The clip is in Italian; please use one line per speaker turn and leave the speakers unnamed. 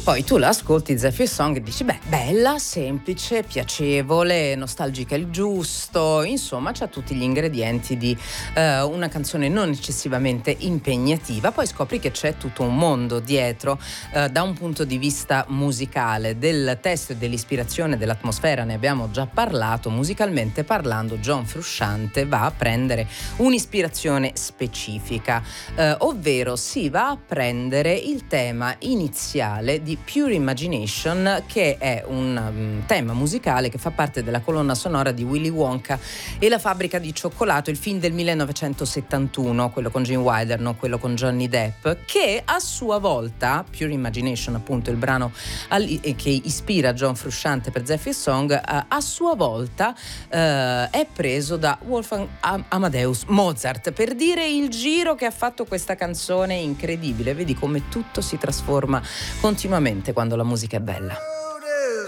Poi tu l'ascolti Zephyr Song e dici bella, semplice, piacevole, nostalgica il giusto, insomma c'ha tutti gli ingredienti di una canzone non eccessivamente impegnativa. Poi scopri che c'è tutto un mondo dietro da un punto di vista musicale, del testo e dell'ispirazione, dell'atmosfera ne abbiamo già parlato. Musicalmente parlando, John Frusciante va a prendere un'ispirazione specifica, ovvero si va a prendere il tema iniziale di Pure Imagination, che è un tema musicale che fa parte della colonna sonora di Willy Wonka e la fabbrica di cioccolato, il film del 1971, quello con Gene Wilder, non quello con Johnny Depp, che a sua volta, Pure Imagination appunto il brano che ispira John Frusciante per Zephyr Song, a sua volta è preso da Wolfgang Amadeus Mozart, per dire il giro che ha fatto questa canzone incredibile. Vedi come tutto si trasforma continuamente quando la musica è bella.